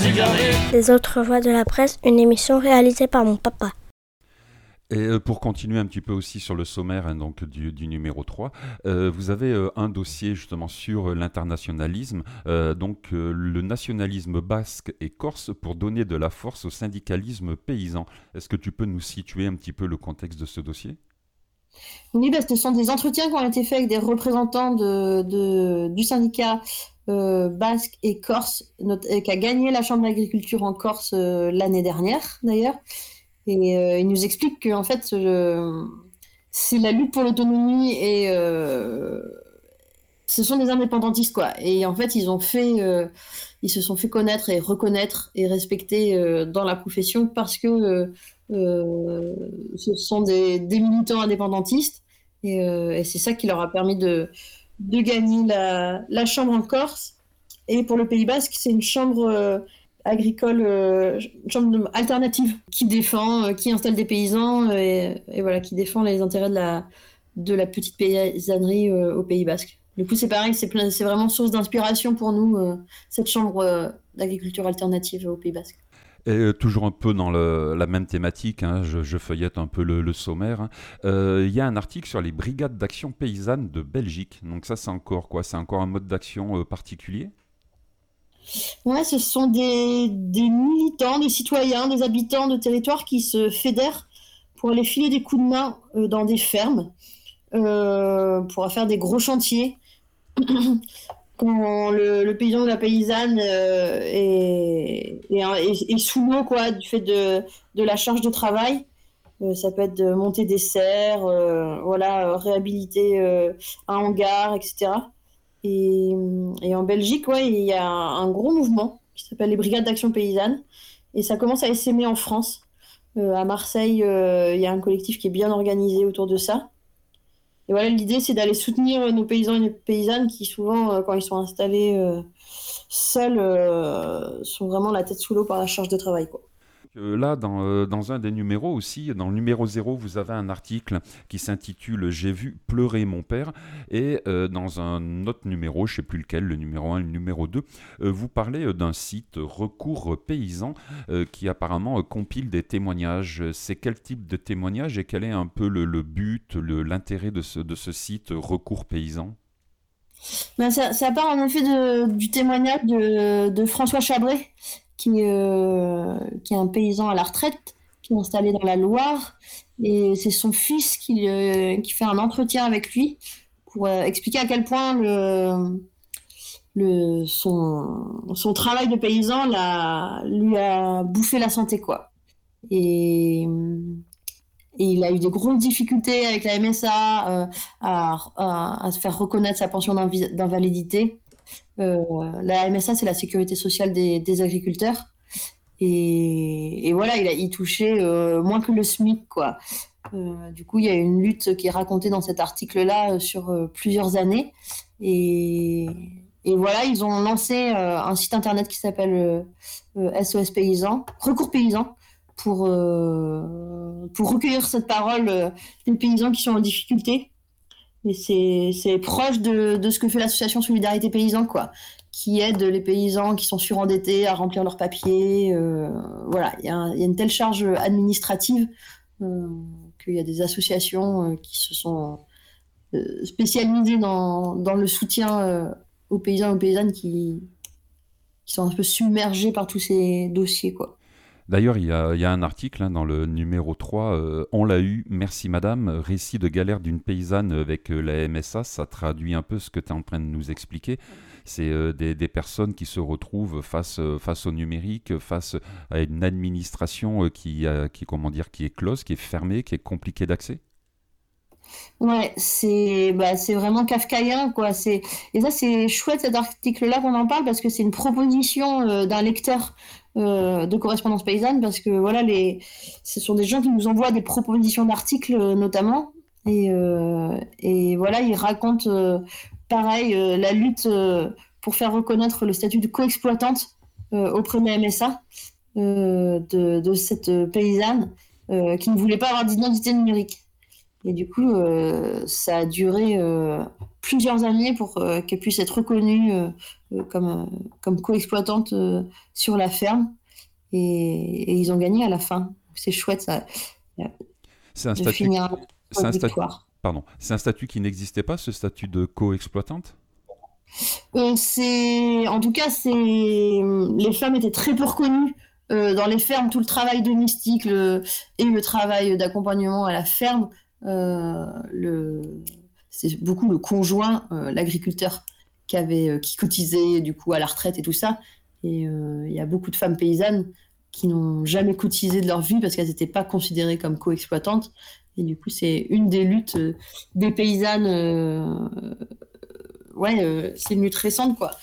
Les autres voix de la presse, une émission réalisée par mon papa. Et pour continuer un petit peu aussi sur le sommaire donc du numéro 3, vous avez un dossier justement sur l'internationalisme, le nationalisme basque et corse pour donner de la force au syndicalisme paysan. Est-ce que tu peux nous situer un petit peu le contexte de ce dossier ? Oui, ce sont des entretiens qui ont été faits avec des représentants du syndicat basque et corse, qui a gagné la Chambre d'agriculture en Corse l'année dernière d'ailleurs. Et il nous explique qu'en fait, c'est la lutte pour l'autonomie et ce sont des indépendantistes, quoi. Et en fait, ils se sont fait connaître et reconnaître et respecter dans la profession parce que ce sont des militants indépendantistes. Et c'est ça qui leur a permis de gagner la chambre en Corse. Et pour le Pays Basque, c'est une chambre agricole, une chambre alternative qui défend, qui installe des paysans et voilà, qui défend les intérêts de la petite paysannerie au Pays Basque. Du coup, c'est pareil, c'est vraiment source d'inspiration pour nous, cette chambre d'agriculture alternative au Pays Basque. Et toujours un peu dans la même thématique, hein, je feuillette un peu le sommaire. Il y a un article sur les brigades d'action paysanne de Belgique. Donc ça, c'est encore quoi ? C'est encore un mode d'action particulier ? Ouais, ce sont des militants, des citoyens, des habitants de territoires qui se fédèrent pour aller filer des coups de main dans des fermes, pour faire des gros chantiers. Quand le paysan ou la paysanne est sous l'eau, quoi, du fait de la charge de travail. Ça peut être de monter des serres, réhabiliter un hangar, etc. Et en Belgique, ouais, il y a un gros mouvement qui s'appelle les brigades d'action paysanne. Et ça commence à essaimer en France. À Marseille, il y a un collectif qui est bien organisé autour de ça. Et voilà, l'idée, c'est d'aller soutenir nos paysans et nos paysannes qui, souvent, quand ils sont installés seuls, sont vraiment la tête sous l'eau par la charge de travail, quoi. Là, dans un des numéros aussi, dans le numéro 0, vous avez un article qui s'intitule « J'ai vu pleurer mon père » et dans un autre numéro, je ne sais plus lequel, le numéro 1, le numéro 2, vous parlez d'un site Recours Paysan qui apparemment compile des témoignages. C'est quel type de témoignages et quel est un peu le but, l'intérêt de ce site Recours Paysan ? Ça part en effet du témoignage de François Chabret, qui est un paysan à la retraite, qui est installé dans la Loire. Et c'est son fils qui fait un entretien avec lui pour expliquer à quel point son travail de paysan lui a bouffé la santé, quoi. Et il a eu des grosses difficultés avec la MSA à se faire reconnaître sa pension d'invalidité. La MSA, c'est la sécurité sociale des agriculteurs. Et voilà, il touchait moins que le SMIC, quoi. Du coup, il y a une lutte qui est racontée dans cet article-là sur plusieurs années. Et voilà, ils ont lancé un site internet qui s'appelle SOS Paysan, Recours Paysan, pour recueillir cette parole des paysans qui sont en difficulté. Et c'est proche de ce que fait l'association Solidarité Paysan, quoi, qui aide les paysans qui sont surendettés à remplir leurs papiers. Voilà, il y a une telle charge administrative qu'il y a des associations qui se sont spécialisées dans le soutien aux paysans et aux paysannes qui sont un peu submergés par tous ces dossiers, quoi. D'ailleurs, il y a un article dans le numéro 3, On l'a eu, merci madame, récit de galère d'une paysanne avec la MSA, ça traduit un peu ce que tu es en train de nous expliquer. C'est des personnes qui se retrouvent face au numérique, face à une administration qui est close, qui est fermée, qui est compliquée d'accès. Ouais, c'est vraiment kafkaïen, quoi. Et ça, c'est chouette cet article-là qu'on en parle parce que c'est une proposition d'un lecteur de correspondance paysanne parce que voilà, ce sont des gens qui nous envoient des propositions d'articles notamment et voilà, ils racontent pareil la lutte pour faire reconnaître le statut de coexploitante auprès de la MSA de cette paysanne qui ne voulait pas avoir d'identité numérique. Et du coup, ça a duré plusieurs années pour qu'elle puisse être reconnue comme co-exploitante sur la ferme. Et ils ont gagné à la fin. C'est chouette, ça, C'est un de statut, finir c'est en un statut, victoire. pardon, c'est un statut qui n'existait pas, ce statut de co-exploitante? En tout cas, les femmes étaient très peu reconnues dans les fermes. Tout le travail domestique et le travail d'accompagnement à la ferme, c'est beaucoup le conjoint, l'agriculteur, qui cotisait du coup à la retraite et tout ça. Et il y a beaucoup de femmes paysannes qui n'ont jamais cotisé de leur vie parce qu'elles n'étaient pas considérées comme co-exploitantes. Et du coup, c'est une des luttes des paysannes. C'est une lutte récente, quoi.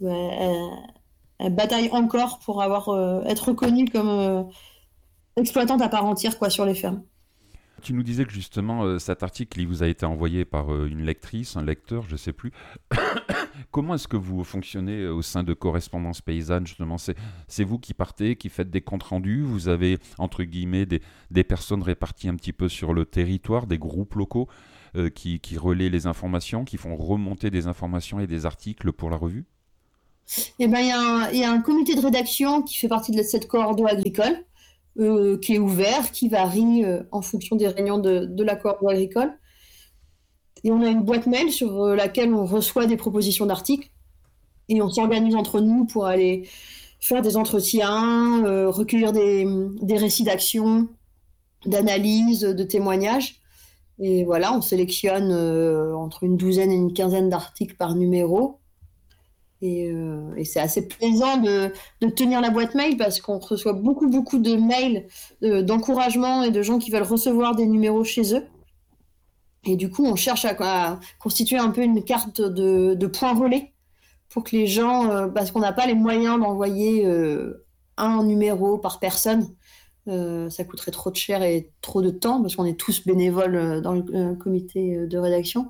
Elle bataille encore pour être reconnue comme exploitante à part entière, quoi, sur les fermes. Tu nous disais que justement cet article il vous a été envoyé par une lectrice, un lecteur, je ne sais plus. Comment est-ce que vous fonctionnez au sein de Correspondance Paysanne justement? C'est vous qui partez, qui faites des comptes rendus, vous avez entre guillemets des personnes réparties un petit peu sur le territoire, des groupes locaux qui relaient les informations, qui font remonter des informations et des articles pour la revue? Et ben, il y a un comité de rédaction qui fait partie de cette coordo agricole, qui est ouvert, qui varie en fonction des réunions de la coordo agricole. Et on a une boîte mail sur laquelle on reçoit des propositions d'articles. Et on s'organise entre nous pour aller faire des entretiens, recueillir des récits d'action, d'analyse, de témoignages. Et voilà, on sélectionne entre une douzaine et une quinzaine d'articles par numéro. Et c'est assez plaisant de tenir la boîte mail parce qu'on reçoit beaucoup de mails d'encouragement et de gens qui veulent recevoir des numéros chez eux. Et du coup, on cherche à constituer un peu une carte de points relais pour que les gens, parce qu'on n'a pas les moyens d'envoyer un numéro par personne, ça coûterait trop de cher et trop de temps parce qu'on est tous bénévoles dans le comité de rédaction.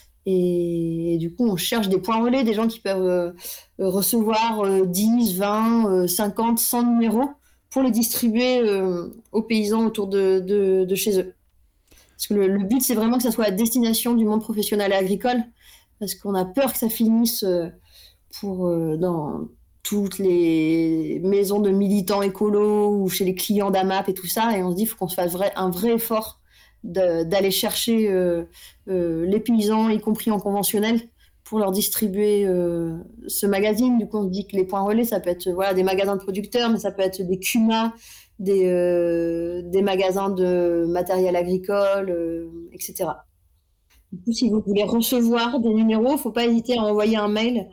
Et du coup, on cherche des points relais, des gens qui peuvent recevoir 10, 20, 50, 100 numéros pour les distribuer aux paysans autour de chez eux. Parce que le but, c'est vraiment que ça soit à destination du monde professionnel et agricole, parce qu'on a peur que ça finisse dans toutes les maisons de militants écolos ou chez les clients d'AMAP et tout ça, et on se dit qu'il faut qu'on se fasse un vrai effort d'aller chercher les paysans, y compris en conventionnel, pour leur distribuer ce magazine. Du coup, on se dit que les points relais, ça peut être des magasins de producteurs, mais ça peut être des CUMA, des magasins de matériel agricole, etc. Du coup, si vous voulez recevoir des numéros, il ne faut pas hésiter à envoyer un mail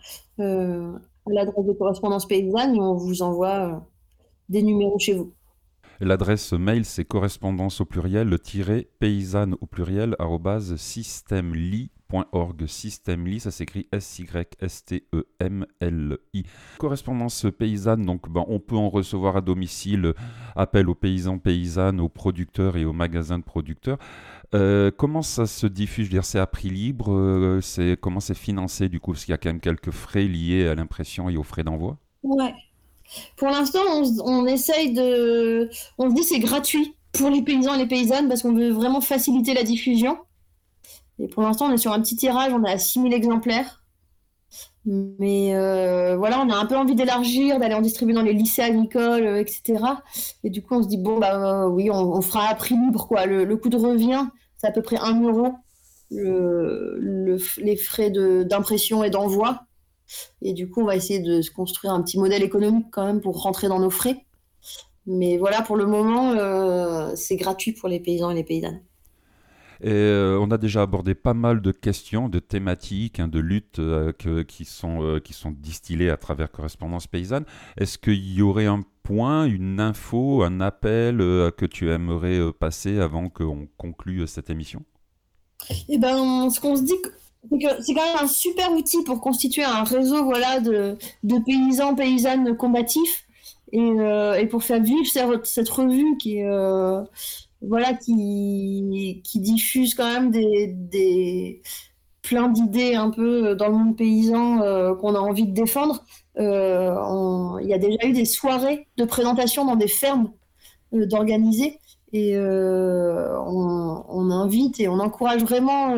à l'adresse de Correspondance Paysanne et on vous envoie des numéros chez vous. L'adresse mail, c'est correspondance au pluriel, paysanne au pluriel, @systemli.org. Systemli, ça s'écrit SYSTEMLI. Correspondance paysanne, donc on peut en recevoir à domicile, appel aux paysans, paysannes, aux producteurs et aux magasins de producteurs. Comment ça se diffuse? Je veux dire, c'est à prix libre, comment c'est financé du coup? Parce qu'il y a quand même quelques frais liés à l'impression et aux frais d'envoi. Ouais. Pour l'instant, on essaye on se dit c'est gratuit pour les paysans et les paysannes parce qu'on veut vraiment faciliter la diffusion. Et pour l'instant, on est sur un petit tirage, on est à 6000 exemplaires. Mais on a un peu envie d'élargir, d'aller en distribuer dans les lycées agricoles, etc. Et du coup, on se dit, oui, on fera à prix libre, quoi. Le coût de revient, c'est à peu près 1 euro, les frais d'impression et d'envoi. Et du coup, on va essayer de se construire un petit modèle économique quand même pour rentrer dans nos frais. Mais voilà, pour le moment, c'est gratuit pour les paysans et les paysannes. Et on a déjà abordé pas mal de questions, de thématiques, de luttes qui sont distillées à travers Correspondance Paysanne. Est-ce qu'il y aurait un point, une info, un appel que tu aimerais passer avant qu'on conclue cette émission? Eh ben, ce qu'on se dit, c'est que c'est quand même un super outil pour constituer un réseau de paysans, paysannes combatifs et pour faire vivre cette revue qui diffuse quand même plein d'idées un peu dans le monde paysan qu'on a envie de défendre. Il y a déjà eu des soirées de présentation dans des fermes d'organiser Et on invite et on encourage vraiment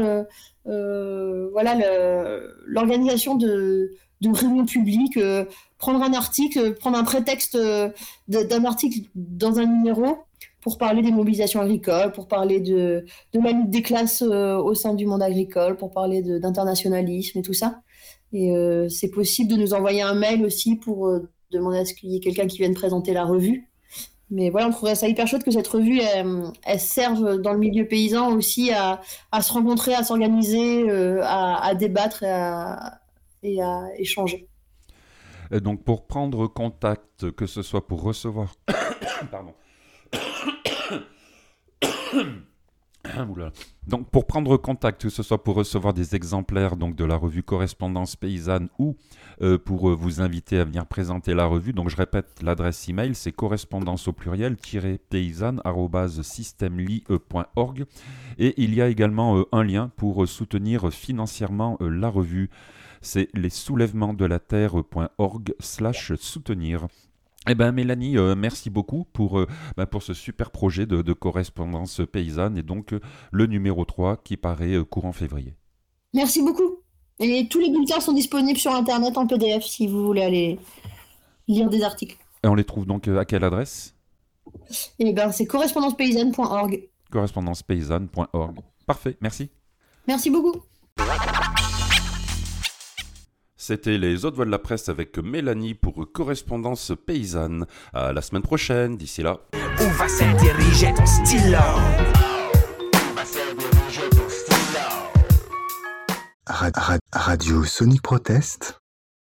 l'organisation de réunions publiques, prendre un article, prendre un prétexte d'un article dans un numéro pour parler des mobilisations agricoles, pour parler de la lutte des classes au sein du monde agricole, pour parler d'internationalisme et tout ça. Et c'est possible de nous envoyer un mail aussi pour demander à ce qu'il y ait quelqu'un qui vienne présenter la revue. Mais voilà, on trouverait ça hyper chouette que cette revue, elle serve dans le milieu paysan aussi à se rencontrer, à s'organiser, à débattre et à échanger. Et donc pour prendre contact, que ce soit pour recevoir... Pardon. Donc pour prendre contact, que ce soit pour recevoir des exemplaires donc, de la revue Correspondance Paysanne ou pour vous inviter à venir présenter la revue, donc je répète, l'adresse email c'est correspondance au pluriel _paysanne@systemli.org et il y a également un lien pour soutenir financièrement la revue, c'est lessoulèvementsdelaterre.org/soutenir. Eh bien Mélanie, merci beaucoup pour ce super projet de correspondance paysanne et donc le numéro 3 qui paraît courant février. Merci beaucoup. Et tous les bulletins sont disponibles sur Internet en PDF si vous voulez aller lire des articles. Et on les trouve donc à quelle adresse ? Eh bien c'est correspondancepaysanne.org. Correspondancepaysanne.org. Parfait, merci. Merci beaucoup. C'était les autres voix de la presse avec Mélanie pour Correspondance Paysanne. À la semaine prochaine, d'ici là. Où va se diriger ton stylo? Radio Sonic Protest.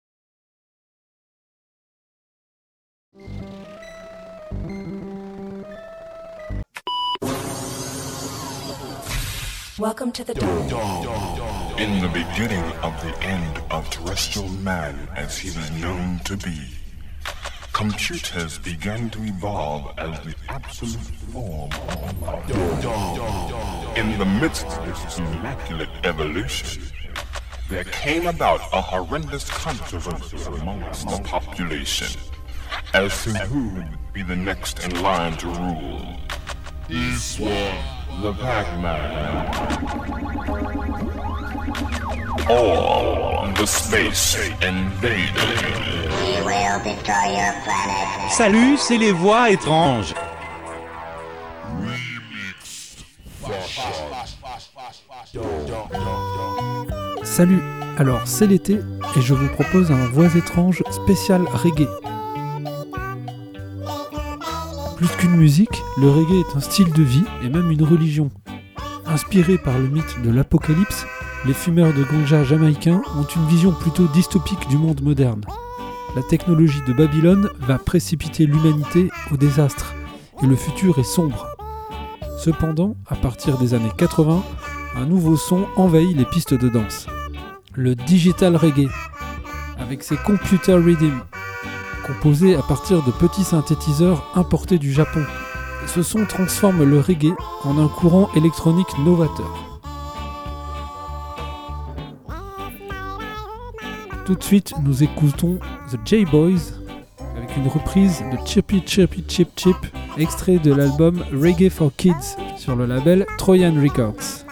Welcome to the dawn. In the beginning of the end of terrestrial man as he was known to be, computers began to evolve as the absolute form of dawn. In the midst of this immaculate evolution, there came about a horrendous controversy amongst the population as to who would be the next in line to rule. These were the Pac-Man or the Space Invaders. We will destroy your planet. Salut, c'est les voix étranges. Salut, alors c'est l'été et je vous propose un Voix étranges spécial reggae. Plus qu'une musique, le reggae est un style de vie et même une religion. Inspiré par le mythe de l'apocalypse, les fumeurs de ganja jamaïcains ont une vision plutôt dystopique du monde moderne. La technologie de Babylone va précipiter l'humanité au désastre et le futur est sombre. Cependant, à partir des années 80, un nouveau son envahit les pistes de danse. Le digital reggae, avec ses computer rhythm, composé à partir de petits synthétiseurs importés du Japon. Et ce son transforme le reggae en un courant électronique novateur. Tout de suite, nous écoutons The J-Boys avec une reprise de Chirpy Chirpy Chip Chip, extrait de l'album Reggae for Kids sur le label Trojan Records.